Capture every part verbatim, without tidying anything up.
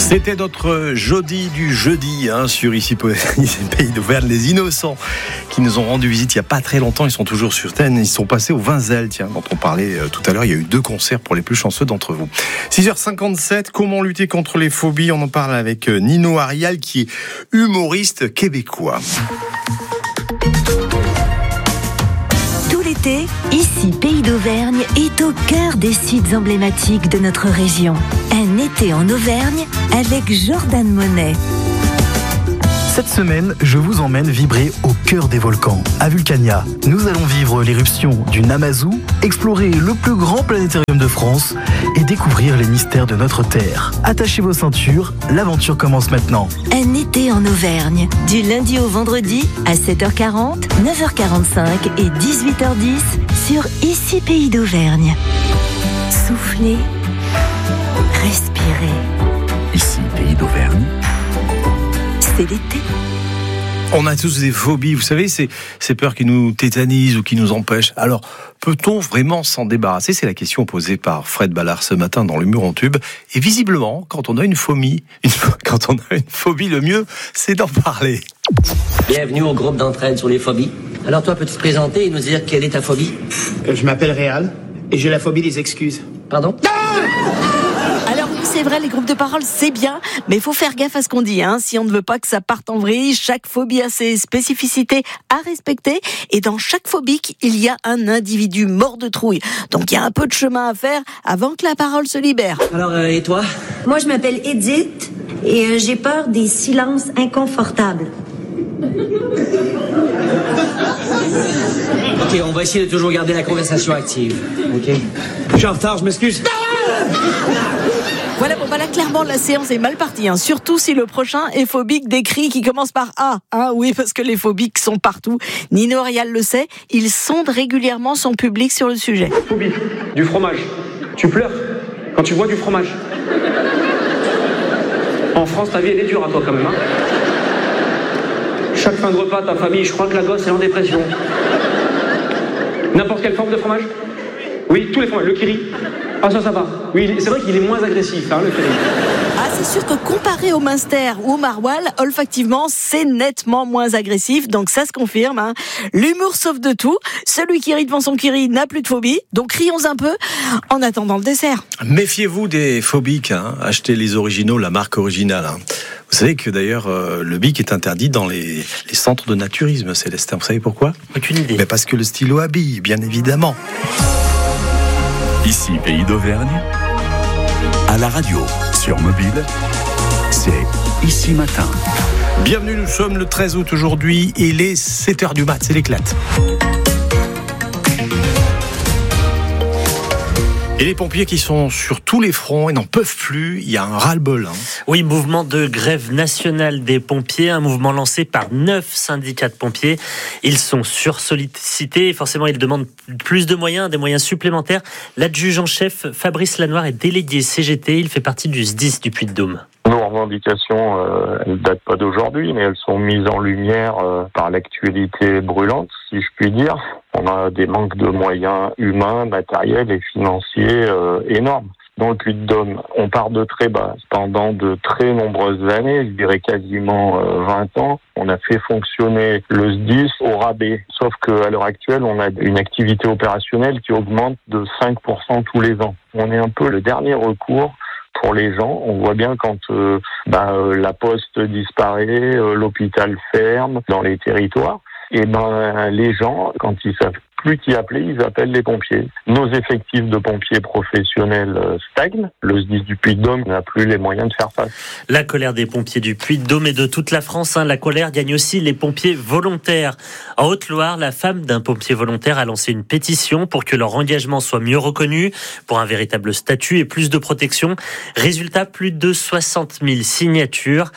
C'était notre jeudi du jeudi hein, sur ici Pays d'Auvergne, les innocents qui nous ont rendu visite il n'y a pas très longtemps. Ils sont toujours sur scène, ils sont passés au Vinzel, tiens, dont on parlait euh, tout à l'heure. Il y a eu deux concerts pour les plus chanceux d'entre vous. six heures cinquante-sept, comment lutter contre les phobies? On en parle avec euh, Nino Arial qui est humoriste québécois. Ici, Pays d'Auvergne est au cœur des sites emblématiques de notre région. Un été en Auvergne avec Jordan Monet. Cette semaine, je vous emmène vibrer au cœur des volcans, à Vulcania. Nous allons vivre l'éruption du Namazou, explorer le plus grand planétarium de France et découvrir les mystères de notre Terre. Attachez vos ceintures, l'aventure commence maintenant. Un été en Auvergne, du lundi au vendredi à sept heures quarante, neuf heures quarante-cinq et dix-huit heures dix sur Ici Pays d'Auvergne. Soufflez, respirez. Ici Pays d'Auvergne. C'est l'été. On a tous des phobies, vous savez, c'est ces peurs qui nous tétanisent ou qui nous empêchent. Alors, peut-on vraiment s'en débarrasser? C'est la question posée par Fred Ballard ce matin dans Le Mur en Tube. Et visiblement, quand on a une phobie, une, quand on a une phobie, le mieux, c'est d'en parler. Bienvenue au groupe d'entraide sur les phobies. Alors toi, peux-tu te présenter et nous dire quelle est ta phobie? Je m'appelle Réal et j'ai la phobie des excuses. Pardon? Alors oui, c'est vrai, les groupes de parole, c'est bien, mais il faut faire gaffe à ce qu'on dit, hein. Si on ne veut pas que ça parte en vrille, chaque phobie a ses spécificités à respecter, et dans chaque phobique, il y a un individu mort de trouille. Donc il y a un peu de chemin à faire avant que la parole se libère. Alors, euh, et toi? Moi, je m'appelle Edith, et euh, j'ai peur des silences inconfortables. Ok, on va essayer de toujours garder la conversation active, ok? Je suis en retard, je m'excuse. Voilà, bon bah là clairement la séance est mal partie, hein. Surtout si le prochain est phobique des cris qui commencent par A, hein. Oui, parce que les phobiques sont partout. Nino Arial le sait, il sonde régulièrement son public sur le sujet. Phobie du fromage. Tu pleures quand tu vois du fromage. En France, ta vie elle est dure à toi quand même, hein. Chaque fin de repas, ta famille, je crois que la gosse est en dépression. N'importe quelle forme de fromage? Oui, tous les fromages. Le kiri. Ah ça, ça va. Oui, c'est vrai qu'il est moins agressif, hein, le kiri. Ah, c'est sûr que comparé au Munster ou au Maroilles, olfactivement, c'est nettement moins agressif, donc ça se confirme, hein. L'humour sauve de tout. Celui qui rit devant son kiri n'a plus de phobie, donc rions un peu en attendant le dessert. Méfiez-vous des phobiques, hein. Achetez les originaux, la marque originale, hein. Vous savez que d'ailleurs, euh, le bic est interdit dans les, les centres de naturisme, Célestin. Vous savez pourquoi? Aucune idée. Mais parce que le stylo habille, bien évidemment. Ici, Pays d'Auvergne, à la radio, sur mobile, c'est Ici Matin. Bienvenue, nous sommes le treize août aujourd'hui, et il est sept heures du mat, c'est l'éclate. Et les pompiers qui sont sur tous les fronts et n'en peuvent plus, il y a un ras-le-bol. Hein. Oui, mouvement de grève nationale des pompiers, un mouvement lancé par neuf syndicats de pompiers. Ils sont sursollicités et forcément ils demandent plus de moyens, des moyens supplémentaires. L'adjudant en chef Fabrice Lanoir est délégué C G T, il fait partie du S D I S du Puy-de-Dôme. Nos revendications, euh, elles ne datent pas d'aujourd'hui, mais elles sont mises en lumière euh, par l'actualité brûlante, si je puis dire. On a des manques de moyens humains, matériels et financiers euh, énormes. Dans le Puy-de-Dôme, on part de très bas. Pendant de très nombreuses années, je dirais quasiment euh, vingt ans, on a fait fonctionner le S D I S au rabais. Sauf qu'à l'heure actuelle, on a une activité opérationnelle qui augmente de cinq pour cent tous les ans. On est un peu le dernier recours pour les gens. On voit bien quand euh, bah, euh, la poste disparaît, euh, l'hôpital ferme dans les territoires. Et ben les gens, quand ils savent plus qui appeler, ils appellent les pompiers. Nos effectifs de pompiers professionnels stagnent. Le S D I S du Puy-de-Dôme n'a plus les moyens de faire face. La colère des pompiers du Puy-de-Dôme et de toute la France, hein. La colère gagne aussi les pompiers volontaires. En Haute-Loire, la femme d'un pompier volontaire a lancé une pétition pour que leur engagement soit mieux reconnu, pour un véritable statut et plus de protection. Résultat, plus de soixante mille signatures.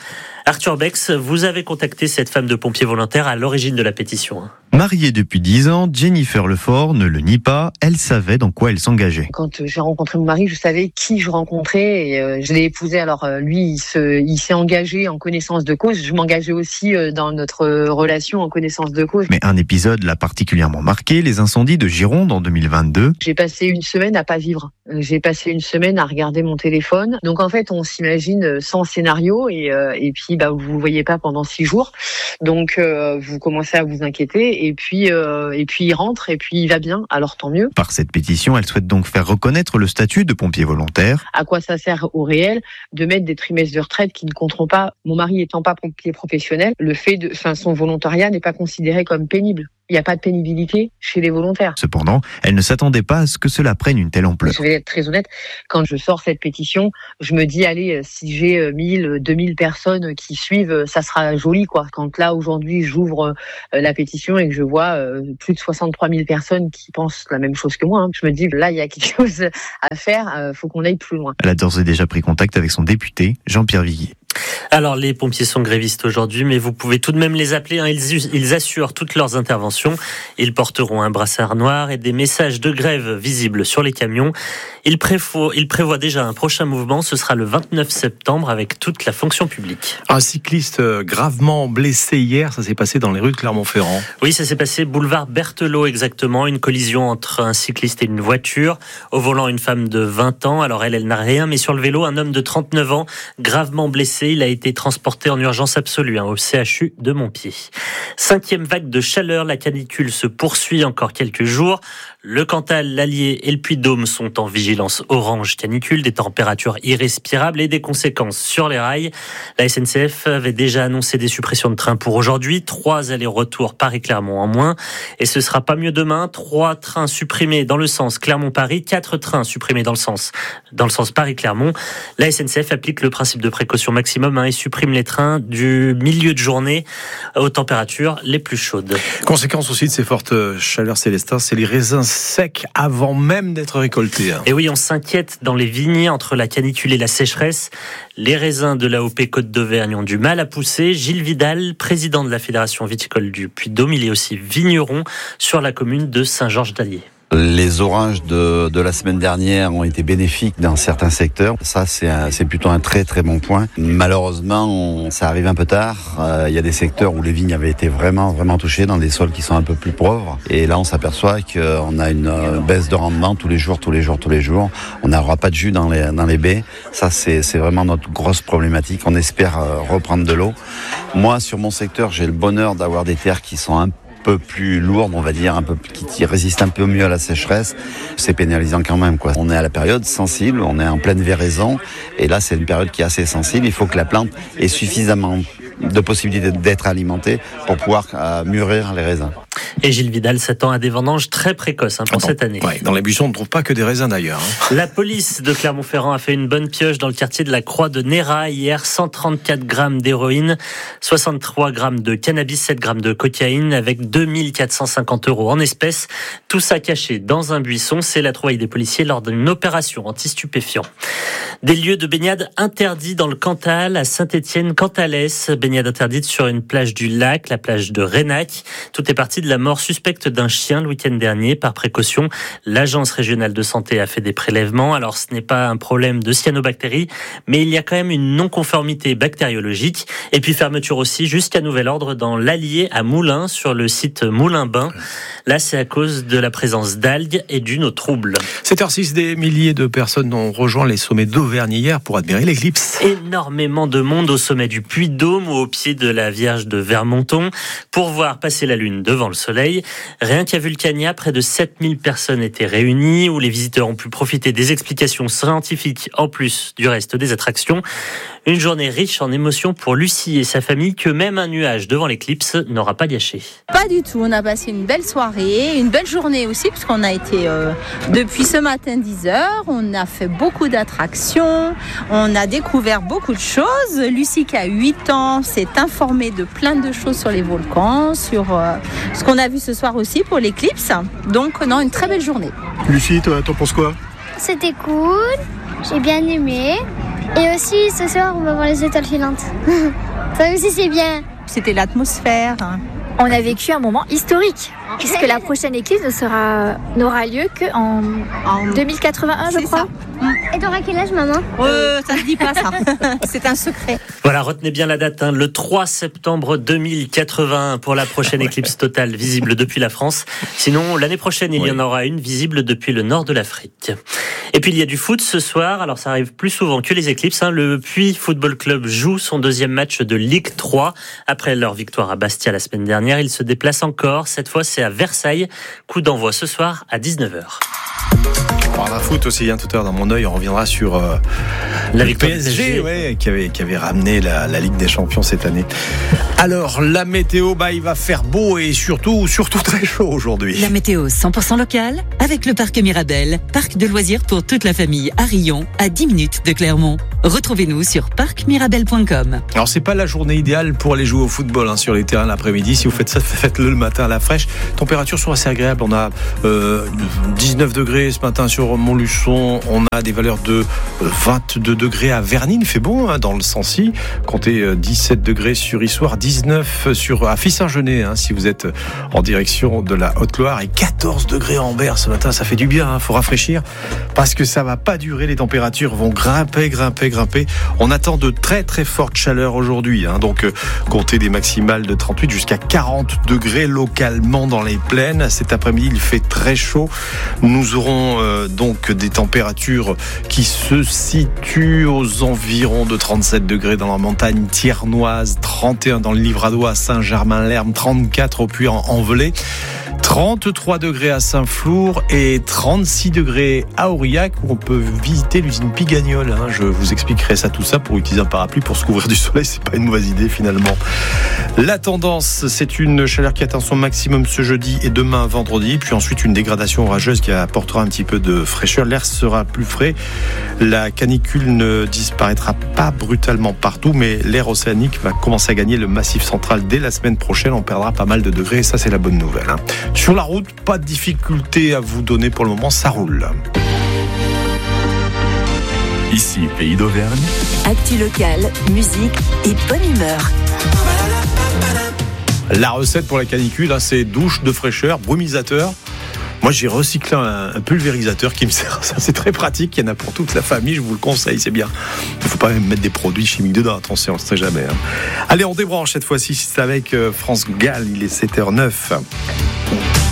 Arthur Bex, vous avez contacté cette femme de pompier volontaire à l'origine de la pétition. Mariée depuis dix ans, Jennifer Lefort ne le nie pas, elle savait dans quoi elle s'engageait. Quand j'ai rencontré mon mari, je savais qui je rencontrais et euh, je l'ai épousé. Alors euh, lui, il, se, il s'est engagé en connaissance de cause. Je m'engageais aussi euh, dans notre relation en connaissance de cause. Mais un épisode l'a particulièrement marqué, les incendies de Gironde en deux mille vingt-deux. J'ai passé une semaine à pas vivre. J'ai passé une semaine à regarder mon téléphone. Donc en fait, on s'imagine sans scénario et, euh, et puis bah, vous ne voyez pas pendant six jours. Donc euh, vous commencez à vous inquiéter. Et puis, euh, et puis il rentre et puis il va bien, alors tant mieux. Par cette pétition, elle souhaite donc faire reconnaître le statut de pompier volontaire. À quoi ça sert au réel de mettre des trimestres de retraite qui ne compteront pas, mon mari étant pas pompier professionnel, le fait de, enfin, son volontariat n'est pas considéré comme pénible. Il n'y a pas de pénibilité chez les volontaires. Cependant, elle ne s'attendait pas à ce que cela prenne une telle ampleur. Je vais être très honnête, quand je sors cette pétition, je me dis, allez, si j'ai mille, deux mille personnes qui suivent, ça sera joli, quoi. Quand là, aujourd'hui, j'ouvre la pétition et que je vois plus de soixante-trois mille personnes qui pensent la même chose que moi, hein, je me dis, là, il y a quelque chose à faire, il faut qu'on aille plus loin. Elle a d'ores et déjà pris contact avec son député, Jean-Pierre Viguier. Alors, les pompiers sont grévistes aujourd'hui, mais vous pouvez tout de même les appeler. Hein. Ils, ils assurent toutes leurs interventions. Ils porteront un brassard noir et des messages de grève visibles sur les camions. Ils prévoient, ils prévoient déjà un prochain mouvement. Ce sera le vingt-neuf septembre avec toute la fonction publique. Un cycliste gravement blessé hier, ça s'est passé dans les rues de Clermont-Ferrand. Oui, ça s'est passé boulevard Berthelot exactement. Une collision entre un cycliste et une voiture. Au volant, une femme de vingt ans. Alors elle, elle n'a rien, mais sur le vélo, un homme de trente-neuf ans, gravement blessé. Il a été transporté en urgence absolue hein, au C H U de Montpied. Cinquième vague de chaleur, la canicule se poursuit encore quelques jours. Le Cantal, l'Allier et le Puy-de-Dôme sont en vigilance orange canicule, des températures irrespirables et des conséquences sur les rails. La S N C F avait déjà annoncé des suppressions de trains pour aujourd'hui, trois allers-retours Paris-Clermont en moins. Et ce sera pas mieux demain, trois trains supprimés dans le sens Clermont-Paris, quatre trains supprimés dans le sens, dans le sens Paris-Clermont. La S N C F applique le principe de précaution maximum hein, et supprime les trains du milieu de journée aux températures les plus chaudes. Conséquence aussi de ces fortes chaleurs, Célestin, c'est les raisins secs avant même d'être récoltés. Et oui, on s'inquiète dans les vignes entre la canicule et la sécheresse. Les raisins de l'A O P Côte d'Auvergne ont du mal à pousser. Gilles Vidal, président de la Fédération viticole du Puy-de-Dôme, il est aussi vigneron sur la commune de Saint-Georges-d'Allier. Les orages de, de la semaine dernière ont été bénéfiques dans certains secteurs. Ça, c'est, un, c'est plutôt un très très bon point. Malheureusement, on, ça arrive un peu tard. Euh, il y a des secteurs où les vignes avaient été vraiment vraiment touchées, dans des sols qui sont un peu plus pauvres. Et là, on s'aperçoit qu'on a une euh, baisse de rendement tous les jours, tous les jours, tous les jours. On n'aura pas de jus dans les, dans les baies. Ça, c'est, c'est vraiment notre grosse problématique. On espère euh, reprendre de l'eau. Moi, sur mon secteur, j'ai le bonheur d'avoir des terres qui sont un peu plus lourde, on va dire, un peu qui résiste un peu mieux à la sécheresse. C'est pénalisant quand même, quoi. On est à la période sensible, on est en pleine véraison, et là c'est une période qui est assez sensible. Il faut que la plante ait suffisamment de possibilités d'être alimentée pour pouvoir euh, mûrir les raisins. Et Gilles Vidal s'attend à des vendanges très précoces hein, pour Attends, cette année. Ouais, dans les buissons, on ne trouve pas que des raisins d'ailleurs. Hein. La police de Clermont-Ferrand a fait une bonne pioche dans le quartier de la Croix de Néra hier. cent trente-quatre grammes d'héroïne, soixante-trois grammes de cannabis, sept grammes de cocaïne avec deux mille quatre cent cinquante euros en espèces. Tout ça caché dans un buisson. C'est la trouvaille des policiers lors d'une opération anti-stupéfiants. Des lieux de baignade interdits dans le Cantal, à Saint-Étienne-Cantalès. Baignade interdite sur une plage du lac, la plage de Rénac. Tout est parti de la mort suspecte d'un chien le week-end dernier. Par précaution, l'agence régionale de santé a fait des prélèvements. Alors, ce n'est pas un problème de cyanobactéries, mais il y a quand même une non-conformité bactériologique. Et puis, fermeture aussi jusqu'à nouvel ordre dans l'Allier à Moulins, sur le site Moulin-Bain. Là, c'est à cause de la présence d'algues et d'une eau trouble. sept heures six, des milliers de personnes ont rejoint les sommets d'Auvergne hier pour admirer l'éclipse. Énormément de monde au sommet du Puy-de-Dôme ou au pied de la Vierge de Vermonton pour voir passer la lune devant le soleil. Rien qu'à Vulcania, près de sept mille personnes étaient réunies où les visiteurs ont pu profiter des explications scientifiques en plus du reste des attractions. Une journée riche en émotions pour Lucie et sa famille que même un nuage devant l'éclipse n'aura pas gâché. Pas du tout, on a passé une belle soirée, une belle journée aussi puisqu'on a été euh, depuis ce matin dix heures, on a fait beaucoup d'attractions, on a découvert beaucoup de choses. Lucie qui a huit ans s'est informée de plein de choses sur les volcans, sur euh, ce qu'on a vu ce soir aussi pour l'éclipse. Donc non, une très belle journée. Lucie, toi, t'en penses quoi ? C'était cool, j'ai bien aimé. Et aussi, ce soir, on va voir les étoiles filantes. Ça aussi, c'est bien. C'était l'atmosphère. On a vécu un moment historique, puisque la prochaine éclipse ne sera, n'aura lieu qu'en en deux mille quatre-vingt-un, je crois. Et t'auras quel âge, maman? euh, Ça ne se dit pas, ça. C'est un secret. Voilà, retenez bien la date, hein, le trois septembre deux mille quatre-vingt-un pour la prochaine éclipse totale visible depuis la France. Sinon, l'année prochaine, il oui. y en aura une visible depuis le nord de l'Afrique. Et puis, il y a du foot ce soir. Alors, ça arrive plus souvent que les éclipses. Hein. Le Puy Football Club joue son deuxième match de Ligue trois. Après leur victoire à Bastia la semaine dernière, il se déplace encore. Cette fois, c'est à Versailles. Coup d'envoi ce soir à dix-neuf heures. On parlera foot aussi, hein, tout à l'heure dans mon œil. On reviendra sur euh, la le P S G, ouais, qui avait qui avait ramené la, la Ligue des Champions cette année. Alors la météo, bah il va faire beau et surtout surtout très chaud aujourd'hui. La météo cent pour cent locale avec le parc Mirabel, parc de loisirs pour toute la famille à Rion, à dix minutes de Clermont. Retrouvez-nous sur parc mirabel point com. Alors c'est pas la journée idéale pour aller jouer au football, hein, sur les terrains l'après-midi. Si vous faites ça, faites-le le matin à la fraîche. Températures sont assez agréables. On a euh, dix-neuf degrés ce matin sur Montluçon. On a des valeurs de vingt-deux degrés à Vernines. Il fait bon, hein, dans le Sancy. Comptez dix-sept degrés sur Issoire, dix-neuf sur à Fils-Saint-Genès, hein, si vous êtes en direction de la Haute-Loire, et quatorze degrés en Ambert ce matin. Ça fait du bien. Il faut rafraîchir parce que ça va pas durer. Les températures vont grimper, grimper, grimper. On attend de très très fortes chaleurs aujourd'hui, hein, donc euh, comptez des maximales de trente-huit jusqu'à quarante degrés localement dans les plaines. Cet après-midi, il fait très chaud. Nous aurons euh, donc des températures qui se situent aux environs de trente-sept degrés dans la montagne thiernoise, trente et un dans le Livradois, Saint-Germain-l'Herbe, trente-quatre au Puy-en-Velay, trente-trois degrés à Saint-Flour et trente-six degrés à Aurillac, où on peut visiter l'usine Pigagnol. Hein. Je vous expliquerai ça, tout ça, pour utiliser un parapluie pour se couvrir du soleil. C'est pas une mauvaise idée finalement. La tendance, c'est une chaleur qui atteint son maximum ce jeudi et demain vendredi, puis ensuite une dégradation orageuse qui apportera un petit peu de fraîcheur. L'air sera plus frais. La canicule ne disparaîtra pas brutalement partout, mais l'air océanique va commencer à gagner le massif central dès la semaine prochaine. On perdra pas mal de degrés et ça, c'est la bonne nouvelle. Hein. Sur la route, pas de difficulté à vous donner pour le moment, ça roule. Ici, Pays d'Auvergne. Actu locale, musique et bonne humeur. La recette pour la canicule, hein, c'est douche de fraîcheur, brumisateur. Moi, j'ai recyclé un, un pulvérisateur qui me sert. Ça, c'est très pratique. Il y en a pour toute la famille. Je vous le conseille, c'est bien. Il ne faut pas même mettre des produits chimiques dedans. Attention, on ne sait jamais. Hein. Allez, on débranche cette fois-ci. C'est avec France Gall. Il est sept heures zéro neuf.